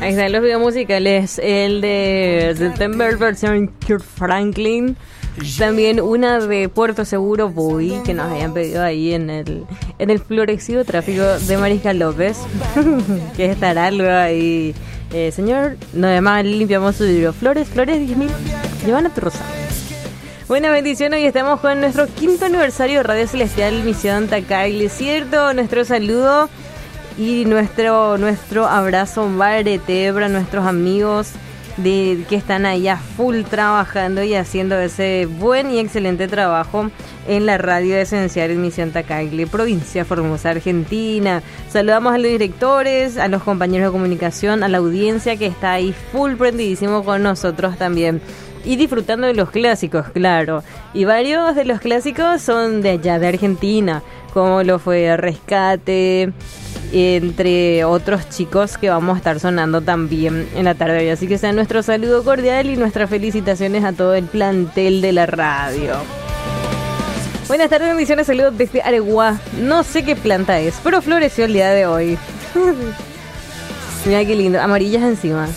Ahí están los videos musicales, el de September versión Kirk Franklin, también una de Puerto Seguro Boy que nos habían pedido ahí en el florecido tráfico de Mariscal López, que estará luego ahí, señor, no además limpiamos su libro, flores 10.000, llevan a tu rosa. Buena bendición, hoy estamos con nuestro 5º aniversario de Radio Celestial Misión Tacaigle, ¿cierto? Nuestro saludo y nuestro abrazo barete para nuestros amigos que están allá full trabajando y haciendo ese buen y excelente trabajo en la radio esencial en Misión Tacaigle, provincia Formosa, Argentina. Saludamos a los directores, a los compañeros de comunicación, a la audiencia que está ahí full prendidísimo con nosotros también. Y disfrutando de los clásicos, claro. Y varios de los clásicos son de allá, de Argentina, como lo fue Rescate, entre otros chicos que vamos a estar sonando también en la tarde de hoy. Así que sea nuestro saludo cordial y nuestras felicitaciones a todo el plantel de la radio. Buenas tardes, bendiciones, saludos desde Areguá. No sé qué planta es, pero floreció el día de hoy. Mira qué lindo, amarillas encima.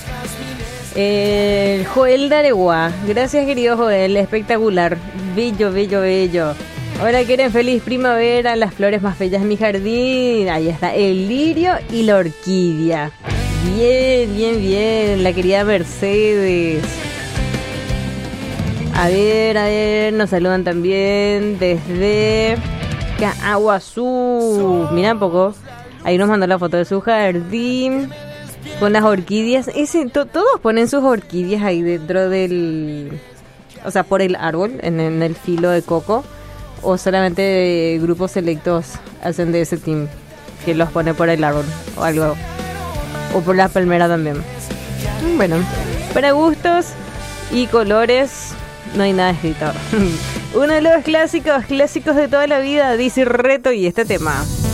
Joel de Areguá, gracias querido Joel, espectacular, bello, bello, bello. Ahora quieren feliz primavera, las flores más bellas de mi jardín. Ahí está el lirio y la orquídea. Bien, bien, bien, la querida Mercedes. A ver, nos saludan también desde Caaguazú. Mira un poco, ahí nos mandó la foto de su jardín con las orquídeas. Todos ponen sus orquídeas ahí dentro del... O sea, por el árbol, en el filo de coco. ¿O solamente grupos selectos hacen de ese team que los pone por el árbol o algo? O por la palmera también. Bueno, para gustos y colores no hay nada escrito. Uno de los clásicos de toda la vida, dice Reto, y este tema.